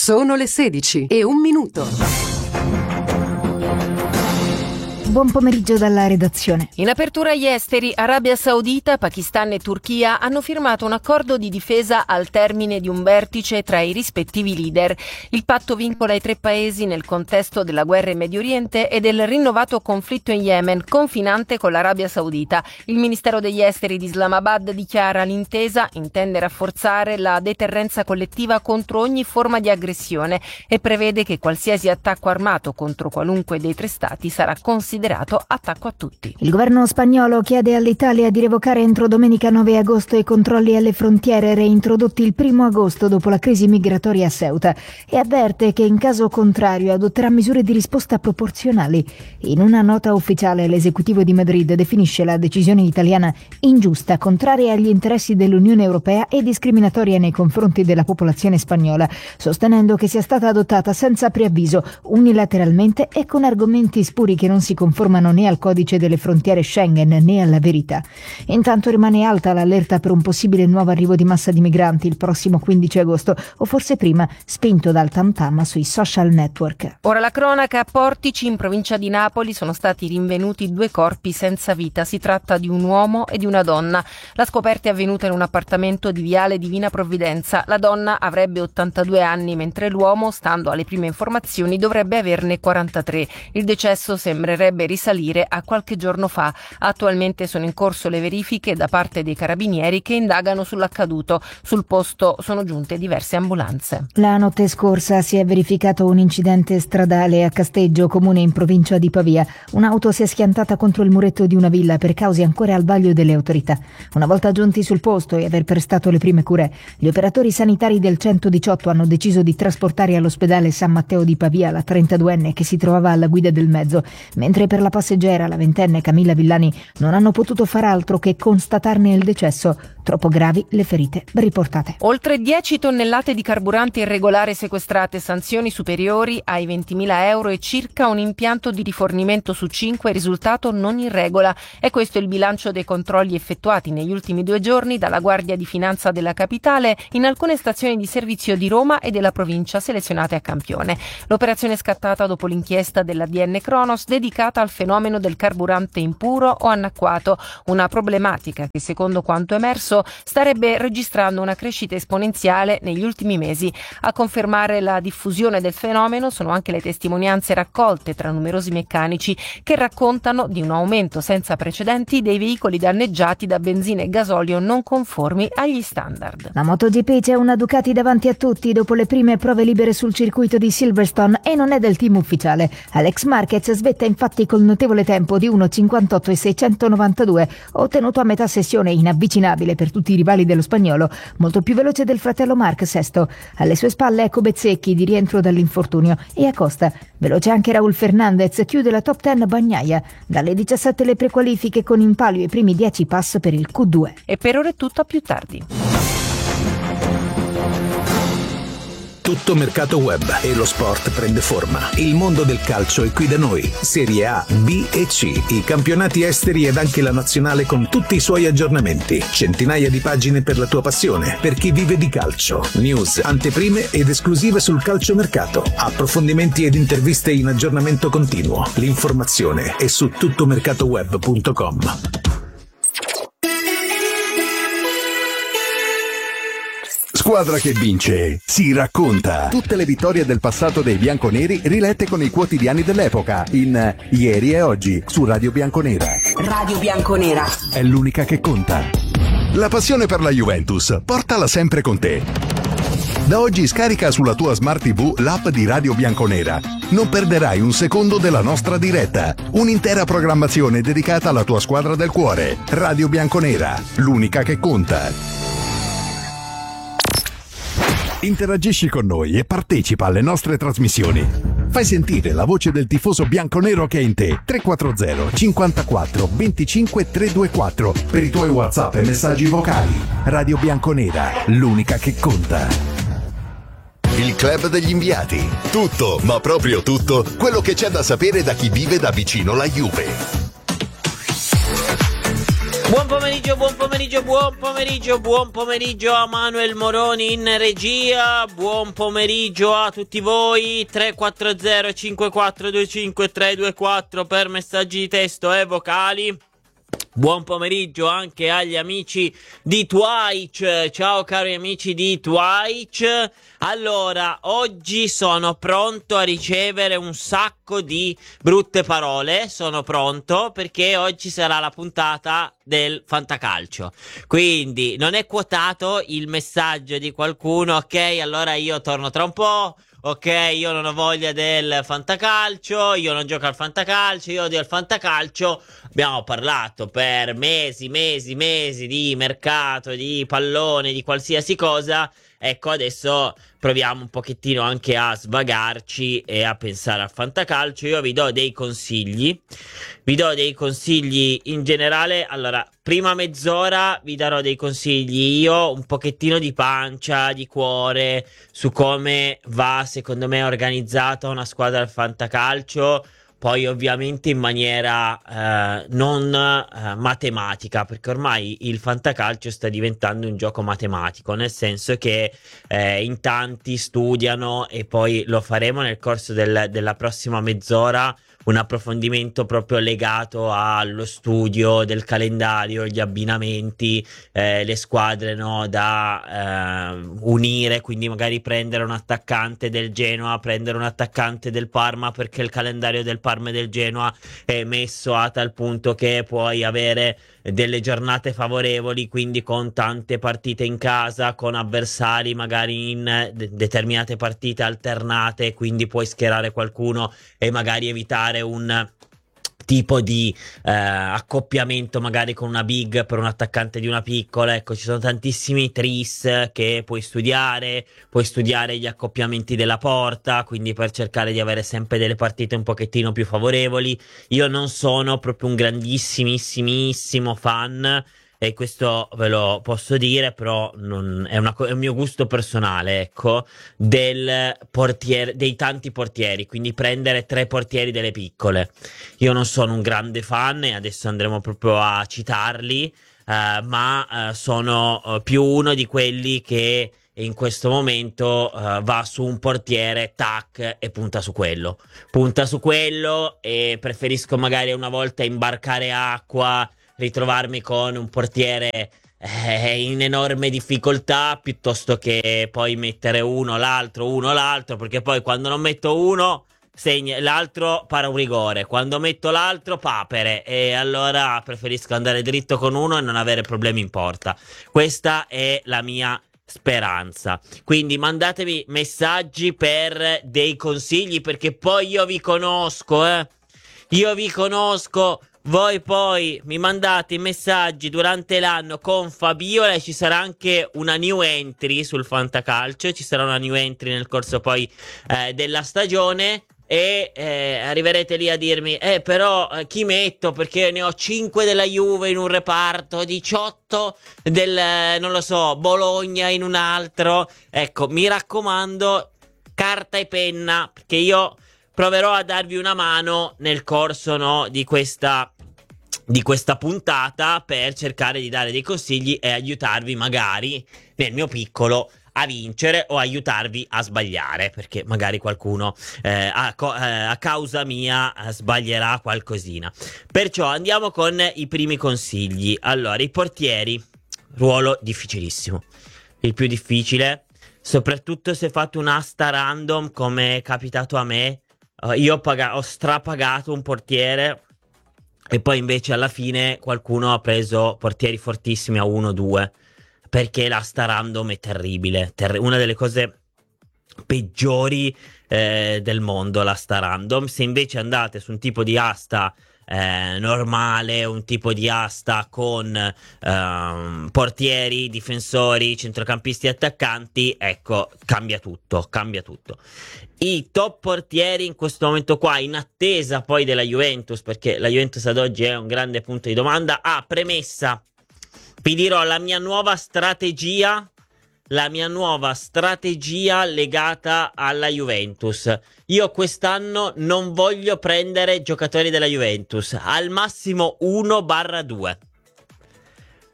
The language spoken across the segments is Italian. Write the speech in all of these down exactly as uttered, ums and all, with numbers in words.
Sono le sedici e un minuto. Buon pomeriggio dalla redazione. In apertura agli esteri, Arabia Saudita, Pakistan e Turchia hanno firmato un accordo di difesa al termine di un vertice tra i rispettivi leader. Il patto vincola i tre paesi nel contesto della guerra in Medio Oriente e del rinnovato conflitto in Yemen, confinante con l'Arabia Saudita. Il Ministero degli Esteri di Islamabad dichiara l'intesa intende rafforzare la deterrenza collettiva contro ogni forma di aggressione e prevede che qualsiasi attacco armato contro qualunque dei tre stati sarà considerato attacco a tutti. Il governo spagnolo chiede all'Italia di revocare entro domenica nove agosto i controlli alle frontiere reintrodotti il primo agosto dopo la crisi migratoria a Ceuta e avverte che in caso contrario adotterà misure di risposta proporzionali. In una nota ufficiale l'esecutivo di Madrid definisce la decisione italiana ingiusta, contraria agli interessi dell'Unione Europea e discriminatoria nei confronti della popolazione spagnola, sostenendo che sia stata adottata senza preavviso, unilateralmente e con argomenti spuri che non si confondono formano né al codice delle frontiere Schengen né alla verità. Intanto rimane alta l'allerta per un possibile nuovo arrivo di massa di migranti il prossimo quindici agosto o forse prima, spinto dal tam tam sui social network. Ora la cronaca. A Portici, in provincia di Napoli, sono stati rinvenuti due corpi senza vita. Si tratta di un uomo e di una donna. La scoperta è avvenuta in un appartamento di Viale Divina Provvidenza. La donna avrebbe ottantadue anni, mentre l'uomo, stando alle prime informazioni, dovrebbe averne quarantatré. Il decesso sembrerebbe risalire a qualche giorno fa. Attualmente sono in corso le verifiche da parte dei carabinieri che indagano sull'accaduto. Sul posto sono giunte diverse ambulanze. La notte scorsa si è verificato un incidente stradale a Casteggio, comune in provincia di Pavia. Un'auto si è schiantata contro il muretto di una villa per cause ancora al vaglio delle autorità. Una volta giunti sul posto e aver prestato le prime cure, gli operatori sanitari del centodiciotto hanno deciso di trasportare all'ospedale San Matteo di Pavia la trentaduenne che si trovava alla guida del mezzo, mentre per la passeggera, la ventenne Camilla Villani, non hanno potuto far altro che constatarne il decesso. Troppo gravi le ferite riportate. Oltre dieci tonnellate di carburante irregolare sequestrate, sanzioni superiori ai ventimila euro e circa un impianto di rifornimento su cinque risultato non in regola. E questo è il bilancio dei controlli effettuati negli ultimi due giorni dalla Guardia di Finanza della Capitale in alcune stazioni di servizio di Roma e della provincia selezionate a campione. L'operazione è scattata dopo l'inchiesta dell'A D N Cronos dedicata al fenomeno del carburante impuro o annacquato, una problematica che, secondo quanto emerso, starebbe registrando una crescita esponenziale negli ultimi mesi. A confermare la diffusione del fenomeno sono anche le testimonianze raccolte tra numerosi meccanici che raccontano di un aumento senza precedenti dei veicoli danneggiati da benzina e gasolio non conformi agli standard. La MotoGP c'è una Ducati davanti a tutti dopo le prime prove libere sul circuito di Silverstone e non è del team ufficiale. Alex Marquez svetta infatti col notevole tempo di uno cinquantotto e seicentonovantadue, ottenuto a metà sessione, inavvicinabile per tutti i rivali dello spagnolo, molto più veloce del fratello Marc, sesto. Alle sue spalle ecco Bezzecchi di rientro dall'infortunio e a Costa. Veloce anche Raul Fernandez, chiude la top dieci Bagnaia. Dalle diciassette le prequalifiche con in palio i primi dieci pass per il Q due. E per ora è tutto, a più tardi. Tutto mercato web e lo sport prende forma. Il mondo del calcio è qui da noi. Serie A, B e C, i campionati esteri ed anche la nazionale con tutti i suoi aggiornamenti. Centinaia di pagine per la tua passione, per chi vive di calcio. News, anteprime ed esclusive sul calciomercato. Approfondimenti ed interviste in aggiornamento continuo. L'informazione è su tuttomercatoweb punto com. Squadra che vince si racconta. Tutte le vittorie del passato dei bianconeri rilette con i quotidiani dell'epoca in Ieri e Oggi su Radio Bianconera. Radio Bianconera È l'unica che conta. La passione per la Juventus, portala sempre con te. Da oggi scarica sulla tua Smart tivù l'app di Radio Bianconera. Non perderai un secondo della nostra diretta. Un'intera programmazione dedicata alla tua squadra del cuore. Radio Bianconera, l'unica che conta. Interagisci con noi e partecipa alle nostre trasmissioni. Fai sentire la voce del tifoso bianconero che è in te. tre quattro zero cinquantaquattro venticinque trecentoventiquattro per i tuoi WhatsApp e messaggi vocali. Radio Bianconera, l'unica che conta. Il Club degli Inviati. Tutto, ma proprio tutto, quello che c'è da sapere da chi vive da vicino la Juve. Buon pomeriggio, buon pomeriggio, buon pomeriggio, buon pomeriggio a Manuel Moroni in regia, buon pomeriggio a tutti voi. Tre quattro zero cinque quattro due cinque tre due quattro per messaggi di testo e vocali. Buon pomeriggio anche agli amici di Twitch. Ciao cari amici di Twitch. Allora, oggi sono pronto a ricevere un sacco di brutte parole. Sono pronto perché oggi sarà la puntata del fantacalcio. Quindi non è quotato il messaggio di qualcuno, ok? Allora io torno tra un po'. Ok, io non ho voglia del fantacalcio, io non gioco al fantacalcio, io odio il fantacalcio. Abbiamo parlato per mesi, mesi, mesi di mercato, di pallone, di qualsiasi cosa. Ecco, adesso proviamo un pochettino anche a svagarci e a pensare al fantacalcio. Io vi do dei consigli, vi do dei consigli in generale. Allora, prima mezz'ora vi darò dei consigli io, un pochettino di pancia, di cuore, su come va secondo me organizzata una squadra al fantacalcio. Poi ovviamente in maniera eh, non eh, matematica, perché ormai il fantacalcio sta diventando un gioco matematico, nel senso che eh, in tanti studiano, e poi lo faremo nel corso del, della prossima mezz'ora, un approfondimento proprio legato allo studio del calendario, gli abbinamenti, eh, le squadre, no, da eh, unire, quindi magari prendere un attaccante del Genoa, prendere un attaccante del Parma, perché il calendario del Parma e del Genoa è messo a tal punto che puoi avere delle giornate favorevoli, quindi con tante partite in casa, con avversari magari in de- determinate partite alternate, quindi puoi schierare qualcuno e magari evitare un tipo di eh, accoppiamento magari con una big per un attaccante di una piccola. Ecco, ci sono tantissimi tris che puoi studiare, puoi studiare gli accoppiamenti della porta, quindi per cercare di avere sempre delle partite un pochettino più favorevoli. Io non sono proprio un grandissimissimo fan, e questo ve lo posso dire, però non, è, una, è un mio gusto personale, ecco, del portiere, dei tanti portieri, quindi prendere tre portieri delle piccole. Io non sono un grande fan, e adesso andremo proprio a citarli, eh, ma eh, sono eh, più uno di quelli che in questo momento uh, va su un portiere, tac, e punta su quello. Punta su quello e preferisco magari una volta imbarcare acqua, ritrovarmi con un portiere eh, in enorme difficoltà, piuttosto che poi mettere uno, l'altro, uno, l'altro, perché poi quando non metto uno, segna, l'altro para un rigore, quando metto l'altro papere, e allora preferisco andare dritto con uno e non avere problemi in porta. Questa è la mia speranza. Quindi mandatemi messaggi per dei consigli, perché poi io vi conosco, eh. Io vi conosco. Voi poi mi mandate i messaggi durante l'anno con Fabiola, e ci sarà anche una new entry sul fantacalcio, ci sarà una new entry nel corso poi eh, della stagione, e eh, arriverete lì a dirmi eh però eh, chi metto, perché ne ho cinque della Juve in un reparto, diciotto del eh, non lo so, Bologna in un altro. Ecco, mi raccomando, carta e penna, perché io proverò a darvi una mano nel corso, no, di questa di questa puntata, per cercare di dare dei consigli e aiutarvi magari nel mio piccolo a vincere, o aiutarvi a sbagliare, perché magari qualcuno eh, a, co- eh, a causa mia eh, sbaglierà qualcosina. Perciò andiamo con i primi consigli. Allora, i portieri, ruolo difficilissimo, il più difficile, soprattutto se fate un'asta random come è capitato a me. Uh, io ho, paga- ho strapagato un portiere, e poi invece alla fine qualcuno ha preso portieri fortissimi a uno due, perché l'asta random è terribile, Ter- una delle cose peggiori eh, del mondo, l'asta random. Se invece andate su un tipo di asta eh, normale, un tipo di asta con ehm, portieri, difensori, centrocampisti e attaccanti, ecco, cambia tutto, cambia tutto. I top portieri in questo momento qua, in attesa poi della Juventus, perché la Juventus ad oggi è un grande punto di domanda. Ah, premessa, vi dirò la mia nuova strategia, la mia nuova strategia legata alla Juventus. Io quest'anno non voglio prendere giocatori della Juventus, al massimo uno barra due.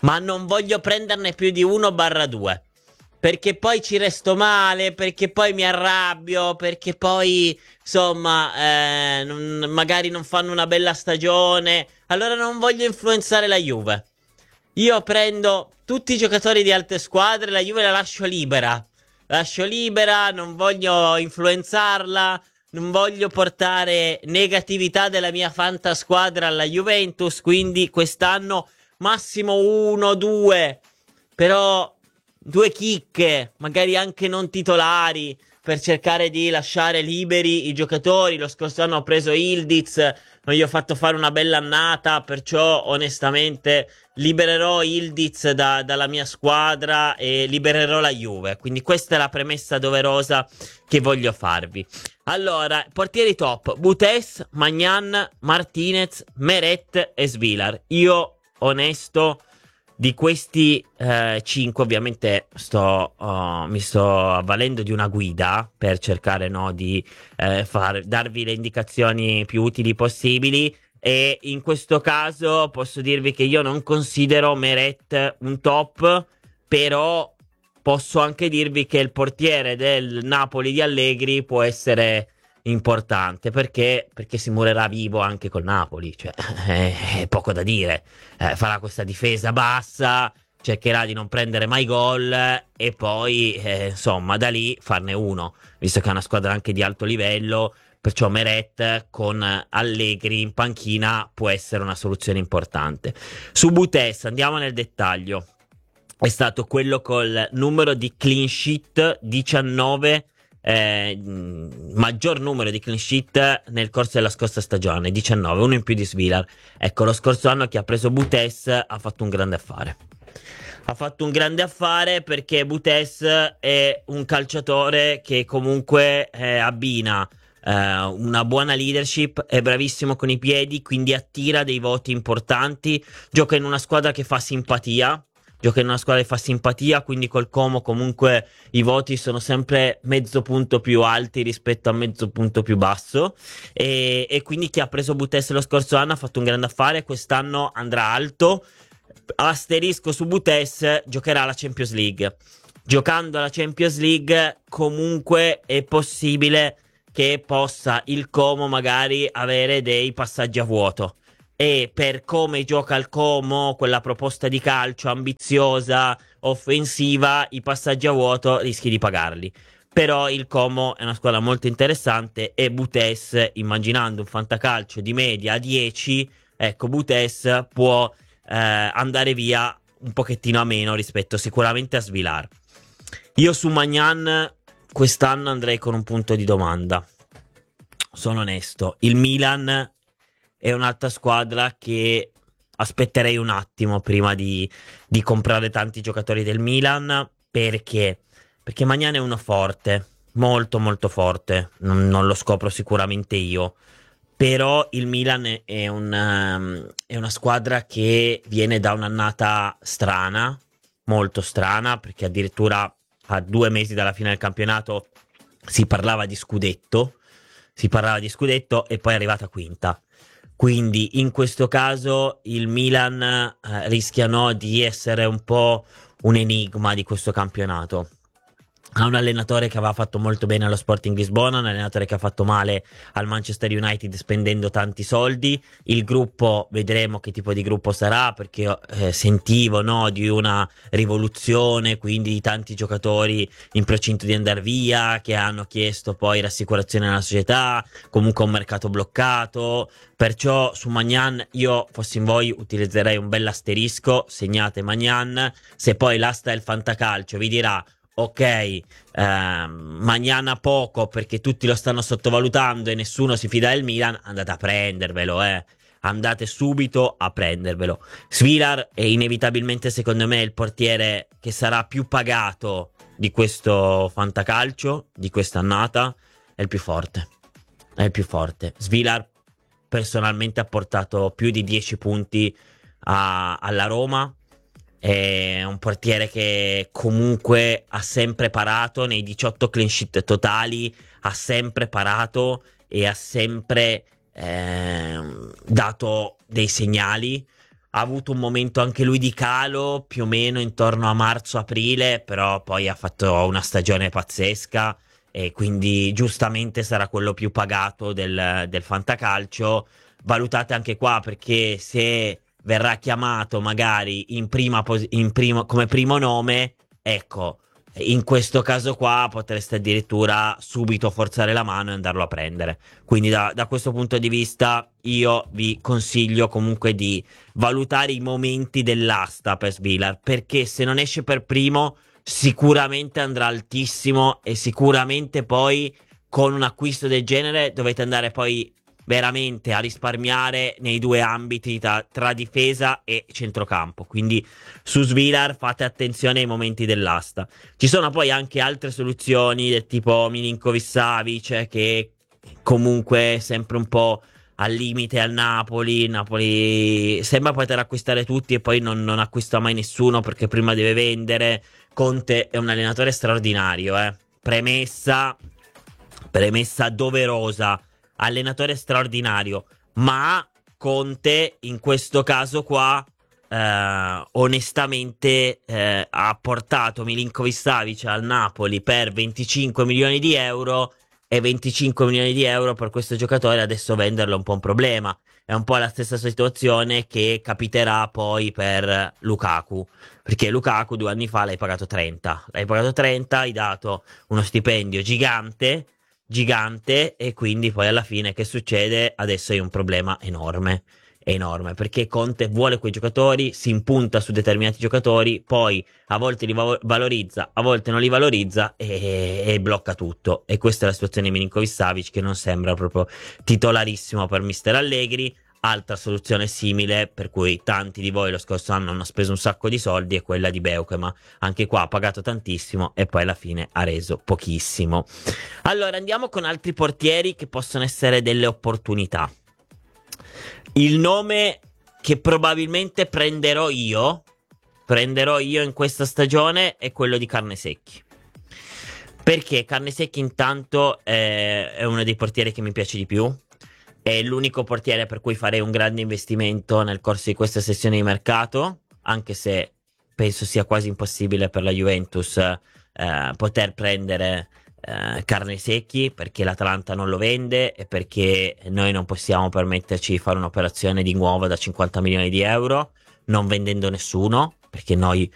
ma non voglio prenderne più di uno barra due, perché poi ci resto male, perché poi mi arrabbio, perché poi insomma eh, non, magari non fanno una bella stagione, allora non voglio influenzare la Juve. Io prendo tutti i giocatori di altre squadre, la Juve la lascio libera, lascio libera, non voglio influenzarla, non voglio portare negatività della mia fantasquadra alla Juventus, quindi quest'anno massimo uno, due, però due chicche, magari anche non titolari, per cercare di lasciare liberi i giocatori. Lo scorso anno ho preso Ildiz, non gli ho fatto fare una bella annata, perciò onestamente libererò Ildiz da, dalla mia squadra e libererò la Juve. Quindi questa è la premessa doverosa che voglio farvi. Allora, portieri top: Butes, Maignan, Martinez, Meret e Svilar. Io, onesto, di questi eh, cinque ovviamente sto, uh, mi sto avvalendo di una guida per cercare, no, di eh, far, darvi le indicazioni più utili possibili, e in questo caso posso dirvi che io non considero Meret un top, però posso anche dirvi che il portiere del Napoli di Allegri può essere importante, perché perché si morirà vivo anche col Napoli, cioè è, è poco da dire, eh, farà questa difesa bassa, cercherà di non prendere mai gol e poi eh, insomma da lì farne uno, visto che è una squadra anche di alto livello, perciò Meret con Allegri in panchina può essere una soluzione importante. Su Butes andiamo nel dettaglio. È stato quello col numero di clean sheet diciannove, Eh, maggior numero di clean sheet nel corso della scorsa stagione, diciannove, uno in più di Svilar. Ecco, lo scorso anno chi ha preso Butes ha fatto un grande affare. Ha fatto un grande affare perché Butes è un calciatore che comunque eh, abbina eh, una buona leadership, è bravissimo con i piedi, quindi attira dei voti importanti, gioca in una squadra che fa simpatia. Gioca in una squadra che fa simpatia, quindi col Como comunque i voti sono sempre mezzo punto più alti rispetto a mezzo punto più basso, e, e quindi chi ha preso Butes lo scorso anno ha fatto un grande affare, quest'anno andrà alto. Asterisco su Butes, giocherà la Champions League. Giocando alla Champions League comunque è possibile che possa il Como magari avere dei passaggi a vuoto. E per come gioca il Como, quella proposta di calcio ambiziosa, offensiva, i passaggi a vuoto rischi di pagarli. Però il Como è una squadra molto interessante e Butes, immaginando un fantacalcio di media a dieci, ecco, Butes può eh, andare via un pochettino a meno rispetto sicuramente a Svilar. Io su Maignan quest'anno andrei con un punto di domanda. Sono onesto, il Milan è un'altra squadra che aspetterei un attimo prima di, di comprare tanti giocatori del Milan, perché perché Maignan è uno forte, molto molto forte, non, non lo scopro sicuramente io, però il Milan è, un, um, è una squadra che viene da un'annata strana, molto strana, perché addirittura a due mesi dalla fine del campionato si parlava di scudetto, si parlava di scudetto e poi è arrivata quinta. Quindi in questo caso il Milan eh, rischia, no, di essere un po' un enigma di questo campionato. Ha un allenatore che aveva fatto molto bene allo Sporting Lisbona, un allenatore che ha fatto male al Manchester United spendendo tanti soldi. Il gruppo, vedremo che tipo di gruppo sarà, perché eh, sentivo, no, di una rivoluzione, quindi di tanti giocatori in procinto di andare via, che hanno chiesto poi rassicurazione alla società, comunque un mercato bloccato. Perciò su Maignan io, fossi in voi, utilizzerei un bel asterisco, segnate Maignan. Se poi l'asta del fantacalcio vi dirà ok, eh, Maignan a poco perché tutti lo stanno sottovalutando e nessuno si fida del Milan, andate a prendervelo, eh. Andate subito a prendervelo. Svilar è inevitabilmente, secondo me, il portiere che sarà più pagato di questo fantacalcio, di quest'annata. È il più forte, è il più forte. Svilar personalmente ha portato più di dieci punti a, alla Roma. È un portiere che comunque ha sempre parato nei diciotto clean sheet totali, ha sempre parato e ha sempre eh, dato dei segnali. ha avuto un momento anche lui di calo più o meno intorno a marzo-aprile, però poi ha fatto una stagione pazzesca e quindi giustamente sarà quello più pagato del, del fantacalcio. Valutate anche qua, perché se verrà chiamato magari in prima pos- in primo, come primo nome, ecco, in questo caso qua potreste addirittura subito forzare la mano e andarlo a prendere. Quindi da, da questo punto di vista io vi consiglio comunque di valutare i momenti dell'asta per Svilar, perché se non esce per primo sicuramente andrà altissimo e sicuramente poi con un acquisto del genere dovete andare poi veramente a risparmiare nei due ambiti tra, tra difesa e centrocampo. Quindi su Svilar fate attenzione ai momenti dell'asta. Ci sono poi anche altre soluzioni del tipo Milinkovic-Savic, che comunque è sempre un po' al limite al Napoli. Napoli sembra poter acquistare tutti e poi non, non acquista mai nessuno perché prima deve vendere. Conte è un allenatore straordinario, eh. Premessa, premessa doverosa. Allenatore straordinario, ma Conte in questo caso qua eh, onestamente eh, ha portato Milinkovic-Savic al Napoli per venticinque milioni di euro, e venticinque milioni di euro per questo giocatore adesso venderlo è un po' un problema. È un po' la stessa situazione che capiterà poi per Lukaku, perché Lukaku due anni fa l'hai pagato trenta, l'hai pagato trenta, hai dato uno stipendio gigante gigante e quindi poi alla fine che succede? Adesso hai un problema enorme, enorme, perché Conte vuole quei giocatori, si impunta su determinati giocatori, poi a volte li va- valorizza, a volte non li valorizza e, e blocca tutto. E questa è la situazione di Milinkovic-Savic, che non sembra proprio titolarissimo per mister Allegri. Altra soluzione simile, per cui tanti di voi lo scorso anno hanno speso un sacco di soldi, è quella di Beukema. Anche qua ha pagato tantissimo e poi alla fine ha reso pochissimo. Allora andiamo con altri portieri che possono essere delle opportunità. Il nome che probabilmente prenderò io, prenderò io in questa stagione è quello di Carnesecchi. Perché Carnesecchi intanto è, è uno dei portieri che mi piace di più. È l'unico portiere per cui farei un grande investimento nel corso di questa sessione di mercato, anche se penso sia quasi impossibile per la Juventus eh, poter prendere eh, Carnesecchi, perché l'Atalanta non lo vende e perché noi non possiamo permetterci di fare un'operazione di nuovo da cinquanta milioni di euro non vendendo nessuno, perché noi